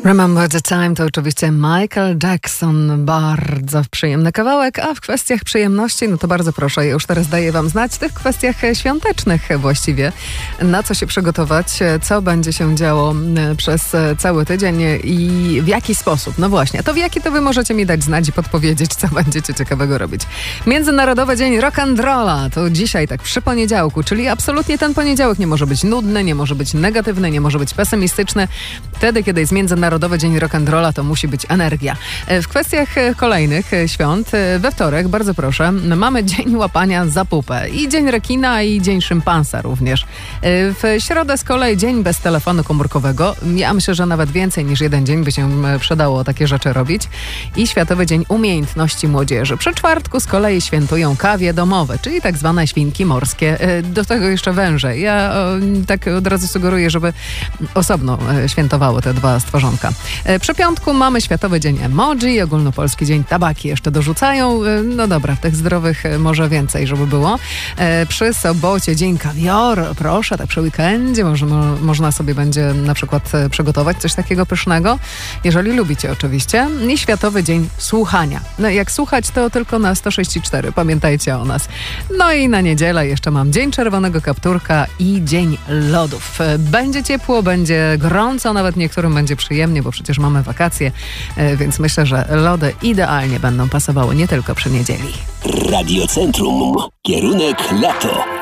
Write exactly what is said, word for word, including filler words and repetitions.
Remember the Time to oczywiście Michael Jackson. Bardzo przyjemny kawałek, a w kwestiach przyjemności, no to bardzo proszę, ja już teraz daję wam znać w tych kwestiach świątecznych właściwie, na co się przygotować, co będzie się działo przez cały tydzień i w jaki sposób. No właśnie, to w jaki to wy możecie mi dać znać i podpowiedzieć, co będziecie ciekawego robić. Międzynarodowy Dzień Rock'n'Rolla to dzisiaj, tak przy poniedziałku, czyli absolutnie ten poniedziałek nie może być nudny, nie może być negatywny, nie może być pesymistyczny. Wtedy, kiedy jest Międzynarodowy Narodowy Dzień Rock'n'Rolla, to musi być energia. W kwestiach kolejnych świąt, we wtorek, bardzo proszę, mamy Dzień Łapania za pupę i Dzień Rekina i Dzień Szympansa również. W środę z kolei Dzień bez telefonu komórkowego. Ja myślę, że nawet więcej niż jeden dzień by się przydało takie rzeczy robić. I Światowy Dzień Umiejętności Młodzieży. Przy czwartku z kolei świętują kawie domowe, czyli tak zwane świnki morskie. Do tego jeszcze węże. Ja tak od razu sugeruję, żeby osobno świętowało te dwa stworzonka. Przy piątku mamy Światowy Dzień Emoji, Ogólnopolski Dzień Tabaki jeszcze dorzucają. No dobra, tych zdrowych może więcej, żeby było. Przy sobocie Dzień Kawior, proszę, tak przy weekendzie może, mo, można sobie będzie na przykład przygotować coś takiego pysznego, jeżeli lubicie oczywiście. I Światowy Dzień Słuchania. No jak słuchać, to tylko na sto sześć i cztery, pamiętajcie o nas. No i na niedzielę jeszcze mam Dzień Czerwonego Kapturka i Dzień Lodów. Będzie ciepło, będzie gorąco, nawet niektórym będzie przyjemnie, bo przecież mamy wakacje, więc myślę, że lody idealnie będą pasowały nie tylko przy niedzieli. Radio Centrum. Kierunek lato.